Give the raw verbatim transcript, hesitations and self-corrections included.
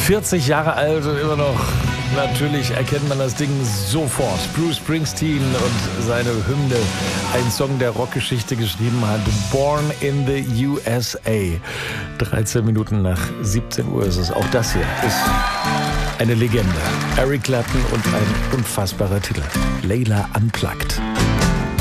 vierzig Jahre alt und immer noch, natürlich erkennt man das Ding sofort. Bruce Springsteen und seine Hymne, ein Song, der Rockgeschichte geschrieben hat. Born in the U S A. dreizehn Minuten nach siebzehn Uhr ist es. Auch das hier ist eine Legende. Eric Clapton und ein unfassbarer Titel. Layla Unplugged.